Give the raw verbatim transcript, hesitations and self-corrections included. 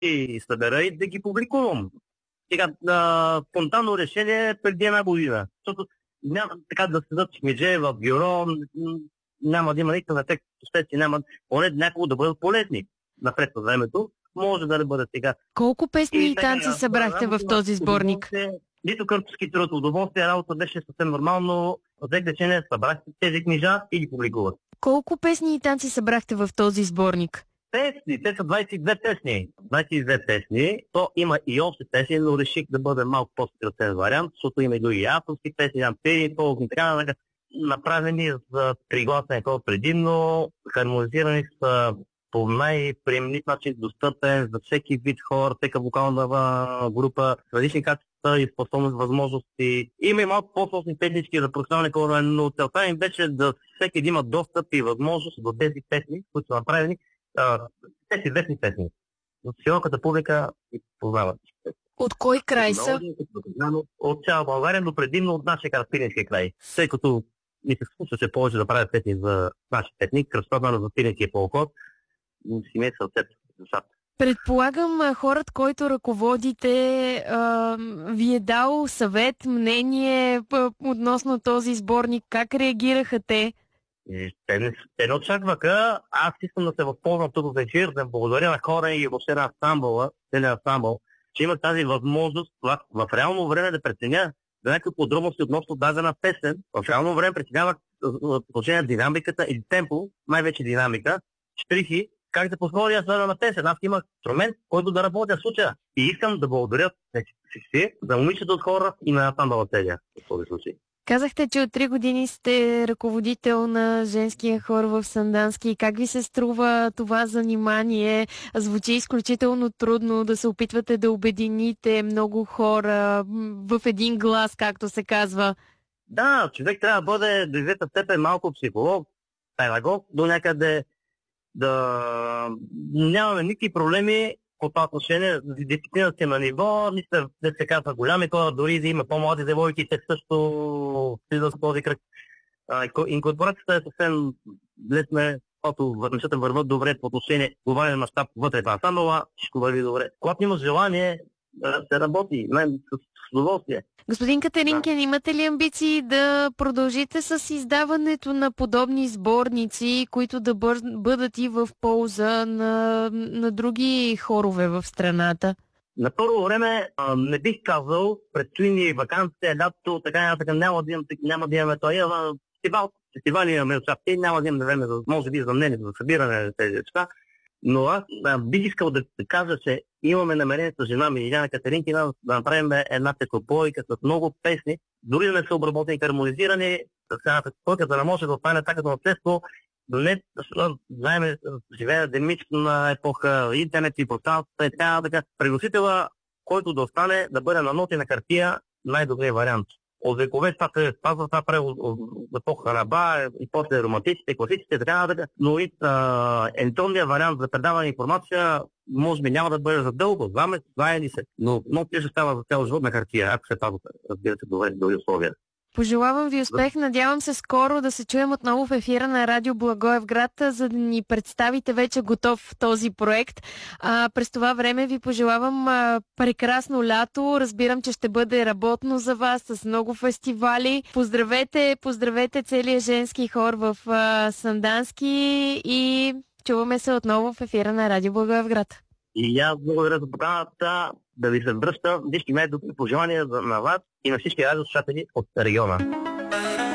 и събера и да ги публикувам. Сега, а, спонтанно решение преди една година. Защото няма така да седат в книжа в бюро, няма да има никакъв ефект, последствие няма, поне някога да бъдат полезни напред във времето. Може да не бъдат сега. Колко песни и, и така, танци събрахте в този сборник? Нито къртовски труд, удоволствие, работа беше съвсем нормално. Взех решение, събрахте тези книжа и ги публикуват. Колко песни и танци събрахте в този сборник? Песни, те са двайсет и две песни. двайсет и две песни. То има и още песни, но реших да бъде малко по-скратен вариант, защото има и други авторски песни, ампири, толкова така нататък. Направени за тригласен ход предимно, хармонизирани с по най-приемлив начин, достъпен за всеки вид хора, всека вокална група, различни качества и способност, възможности. Има и малко по-сложни технически за професионални хора, но целта им беше да всеки да има достъп и възможност до тези песни, които са направени. Тези известни песни. От широката публика и познават. От кой край са? От цяла България, но предимно от нашия край, Пиринския край. Тъй като ми се случваше повече да правя песни за нашия песник, кръстовано за Пиринския полукод, си ме сърцето душата. Предполагам, хората, който ръководите, а, ви е дал съвет, мнение относно този сборник. Как реагираха те? Те не, те не очакваха. Аз искам да се възползвам тук вечер, да благодаря на хора и въобще на ансамбъла, целият ансамбъл, че има тази възможност в, в реално време да преценя за някакви подробности относно дадена песен. В реално време преценявах в отношение на динамиката и темпо, най-вече динамика, штрихи, как да подходя с на песен. Аз имах инструмент, който да работя в случая. И искам да благодаря всички за момичета от хора и на ансамбъла целия в този случай. Казахте, че от три години сте ръководител на женския хор в Сандански. Как ви се струва това занимание? Звучи изключително трудно да се опитвате да обедините много хора в един глас, както се казва. Да, човек трябва да бъде до известна степен малко психолог, педагог, до някъде да нямаме никакви проблеми по това отношение. Дисциплината на ниво, мисля, да се казва голями хора, дори да има по-млади девойки, те също влизат в този кръг. Инкорпорацията е съвсем лесна, защото нещата върват добре по отношение глобален мащаб вътре в ансамбъла, всичко върви добре. Когато има желание, да се работи, най- с удоволствие. Господин Катеринкин, да. Имате ли амбиции да продължите с издаването на подобни сборници, които да бъдат и в полза на, на други хорове в страната? На първо време а, не бих казал, предстои ни ваканция, лято, така нататък, няма да имаме, няма да имаме това. Фестивал, фестивали имаме участие, няма да имаме време, за, може би, за мнение, за събиране на тези неща. Но аз а, бих искал да, да кажа, че имаме намерение с жена ми, Иляна Катеринкина, да направим една текопойка с много песни, дори да не са обработени, хармонизирани, с една текопойка, за да може да остане така като наследство. Не, знаем, живее демична епоха, интернет и пространството и така, така. Преносителя, който да остане, да бъде на ноти на хартия, най-добрият вариант. От векове това се спазва, това прави от епоха на Ба и после романтиците, класиците, така нататък. Но и електронният вариант за предаване информация може би няма да бъде за дълго, два месеца, знае ли се. Но много ще става за цял живот на хартия, ако се пазва, разбира се, добре, други условия. Пожелавам ви успех. Надявам се скоро да се чуем отново в ефира на Радио Благоевград, за да ни представите вече готов този проект. А, през това време ви пожелавам а, прекрасно лято. Разбирам, че ще бъде работно за вас с много фестивали. Поздравете, поздравете целия женски хор в а, Сандански и чуваме се отново в ефира на Радио Благоевград. И аз благодаря за поканата да ви се връща всички най-добри пожелания на вас и на всички радиослушатели от региона.